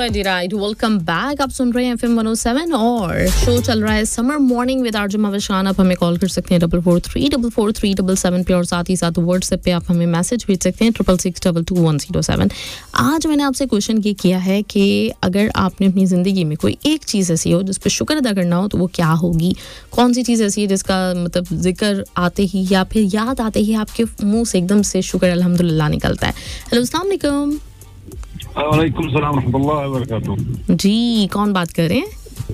Very right, welcome back. आप सुन रहे हैं FM 107 और शो चल रहा है समर मॉर्निंग विद आरजे मवशान। आप हमें कॉल कर सकते हैं 44344377 पे और साथ ही साथ व्हाट्सएप पे आप हमें मैसेज भेज सकते हैं 66622107। आज मैंने आपसे क्वेश्चन ये किया है कि अगर आपने अपनी ज़िंदगी में कोई एक चीज़ ऐसी हो जिस पर शुक्र अदा करना हो तो वो क्या होगी? कौन सी चीज़ ऐसी है जिसका मतलब जिक्र आते ही या फिर याद आते ही आपके मुँह से एकदम से शुक्र अल्हम्दुलिल्लाह निकलता है? हेलो, अस्सलाम वालेकुम। वालेकुम सलाम रहमतुल्लाहि व बरकातहू। जी, कौन बात कर रहे हैं?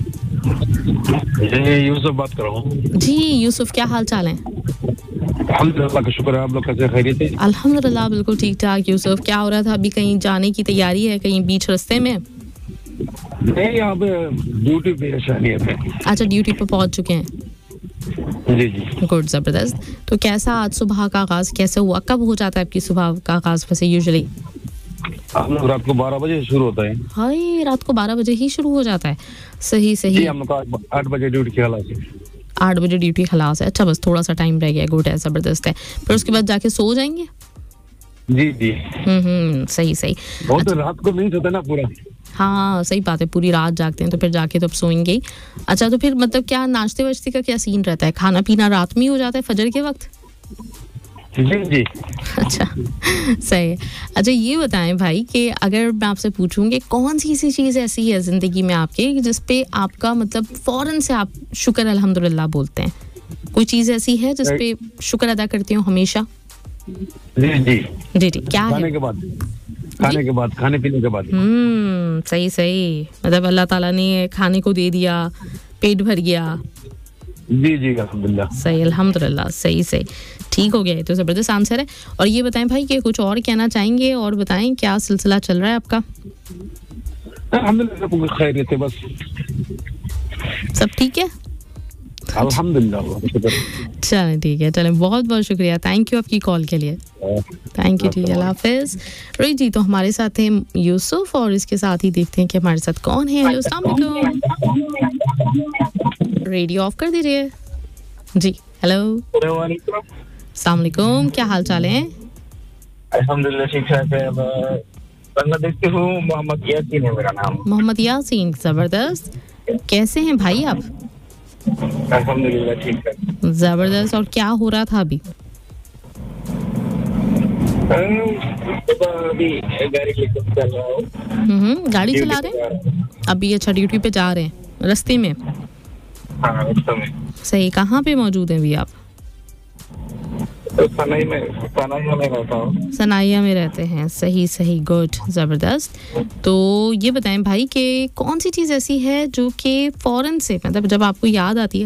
जी, यूसुफ बात कर रहा हूँ। जी यूसुफ, क्या हाल चाल है? अल्हम्दुलिल्लाह का शुक्र है। आप लोग कैसे, खैरियत है? अल्हम्दुलिल्लाह बिल्कुल ठीक ठाक। यूसुफ, क्या हो रहा था? अभी कहीं जाने की तैयारी है, कहीं बीच रास्ते में? नहीं, यहाँ पे ड्यूटी पे शानियत है। अच्छा, ड्यूटी पे पहुंच चुके हैं। जी जी, गुड, ज़बरदस्त। तो कैसा आज सुबह का आगाज़ कैसे हुआ? कब हो जाता है आपकी सुबह का आगाज़ वैसे यूजुअली? हम लोग रात को 12 बजे शुरू होता है। हाय, रात को 12 बजे ही शुरू हो जाता है? सही सही। जी, हम लोग का 8 बजे ड्यूटी की खलास है। 8 बजे ड्यूटी खलास है। अच्छा, बस थोड़ा सा टाइम रह गया। गुड है, ज़बरदस्त है। फिर उसके बाद जाके सो जाएंगे? जी जी, सही सही। बहुत रात को नहीं सोता ना पूरा। हाँ सही बात है, पूरी रात जागते हैं तो फिर जाके तो अब सोएंगे ही। अच्छा, तो फिर मतलब क्या नाश्ते वाश्ते का क्या सीन रहता है? खाना पीना रात में ही हो जाता है फजर के वक्त? जी जी। अच्छा, सही है। अच्छा, ये बताएं भाई कि अगर मैं आपसे पूछूं कि कौन सी ऐसी चीज़ ऐसी है ज़िंदगी में आपके जिस पे आपका मतलब फ़ौरन से आप शुक्र अल्हम्दुलिल्लाह बोलते हैं? कोई चीज़ ऐसी है जिस पे शुक्र अदा करते हो हमेशा? जी जी जी जी, क्या खाने है? के बाद, खाने के बाद, खाने पीने के बाद। सही सही। मतलब अल्लाह ताला ने खाने को दे दिया, पेट भर गया। जी जी, अल्हम्दुलिल्लाह। सही, अल्हम्दुलिल्लाह, सही सही, ठीक हो गया। ये तो ज़बरदस्त आंसर है। और ये बताएं भाई कि कुछ और कहना चाहेंगे और बताएं क्या सिलसिला चल रहा है आपका? अल्हम्दुलिल्लाह खैरियत है, बस सब ठीक है? अल्हम्दुलिल्लाह। चलें ठीक है, चलें, बहुत बहुत शुक्रिया, थैंक यू आपकी कॉल के लिए। थैंक यू, ठीक है, अल्लाह हाफिज़। रही जी, तो हमारे साथ हैं यूसुफ और इसके साथ ही देखते हैं कि हमारे साथ कौन है। हेलो, अस्सलाम वालेकुम। रेडियो ऑफ कर दीजिए जी। हेलो, अस्सलाम वालेकुम, क्या हाल चाल है? अल्हम्दुलिल्लाह ठीक ठाक है। बांग्लादेश से हूँ, मोहम्मद यासीन है मेरा नाम। मोहम्मद यासीन, ज़बरदस्त। कैसे हैं भाई आप? अल्हम्दुलिल्लाह ठीक है। ज़बरदस्त। और क्या हो रहा था अभी? अभी गाड़ी लेकर चल रहा हूँ। गाड़ी चला रहे हैं अभी? अच्छा, ड्यूटी पे जा रहे हैं, रास्ते में? हाँ, रास्ते में। सही, कहाँ पे मौजूद हैं अभी आप? सनाई में रहता हूँ। सनाइया में रहते हैं, सही सही, गुड, ज़बरदस्त। तो ये बताएं भाई कि कौन सी चीज़ ऐसी है जो कि फ़ौरन से मतलब जब आपको याद आती है